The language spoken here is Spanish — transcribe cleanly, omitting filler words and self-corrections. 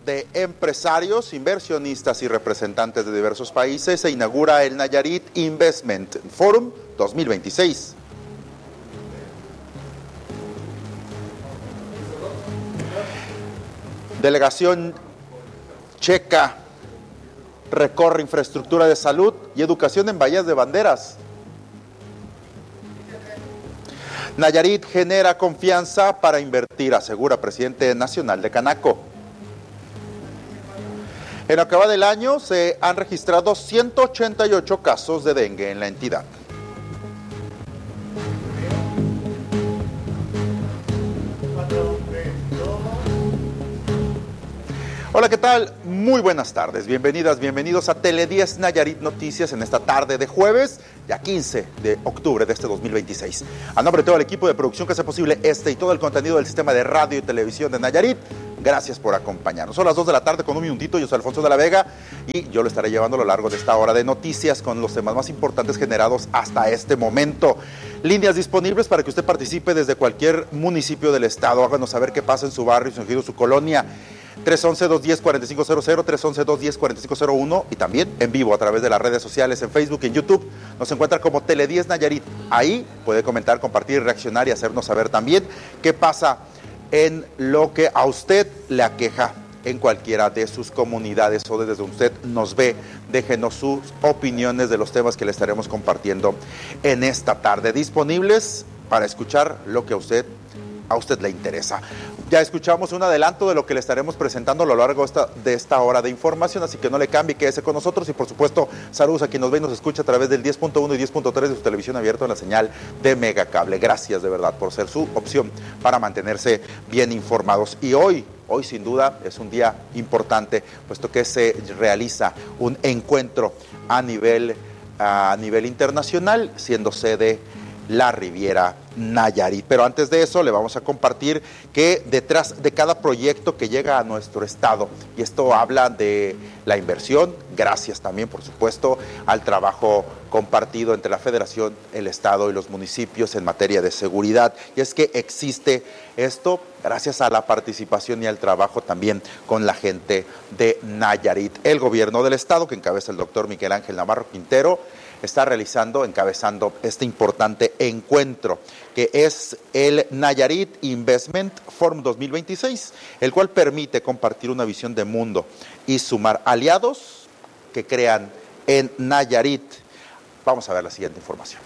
de empresarios, inversionistas y representantes de diversos países se inaugura el Nayarit Investment Forum 2026. Delegación checa recorre infraestructura de salud y educación en Bahías de Banderas. Nayarit genera confianza para invertir, asegura presidente nacional de Canaco. En lo que va del año se han registrado 188 casos de dengue en la entidad. Hola, ¿qué tal? Muy buenas tardes, bienvenidas, bienvenidos a Tele10 Nayarit Noticias en esta tarde de jueves, ya 15 de octubre de este 2026. A nombre de todo el equipo de producción que hace posible este y todo el contenido del sistema de radio y televisión de Nayarit, gracias por acompañarnos. Son las 2 de la tarde con un minutito, yo soy Alfonso de la Vega y yo lo estaré llevando a lo largo de esta hora de noticias con los temas más importantes generados hasta este momento. Líneas disponibles para que usted participe desde cualquier municipio del estado, háganos saber qué pasa en su barrio, su ejido, su colonia. 311-210-4500, 311-210-4501 y también en vivo a través de las redes sociales, en Facebook y en YouTube. Nos encuentra como Tele10 Nayarit. Ahí puede comentar, compartir, reaccionar y hacernos saber también qué pasa en lo que a usted le aqueja en cualquiera de sus comunidades o desde donde usted nos ve. Déjenos sus opiniones de los temas que le estaremos compartiendo en esta tarde, disponibles para escuchar lo que a usted le interesa. Ya escuchamos un adelanto de lo que le estaremos presentando a lo largo de esta hora de información, así que no le cambie, quédese con nosotros y por supuesto saludos a quien nos ve y nos escucha a través del 10.1 y 10.3 de su televisión abierta en la señal de Megacable. Gracias de verdad por ser su opción para mantenerse bien informados. Y hoy sin duda es un día importante, puesto que se realiza un encuentro a nivel internacional, siendo sede la Riviera Nayarit. Pero antes de eso le vamos a compartir que detrás de cada proyecto que llega a nuestro estado, y esto habla de la inversión, gracias también por supuesto al trabajo compartido entre la Federación, el estado y los municipios en materia de seguridad, y es que existe esto gracias a la participación y al trabajo también con la gente de Nayarit. El gobierno del estado, que encabeza el doctor Miguel Ángel Navarro Quintero, está encabezando este importante encuentro que es el Nayarit Investment Forum 2026, el cual permite compartir una visión de mundo y sumar aliados que crean en Nayarit. Vamos a ver la siguiente información.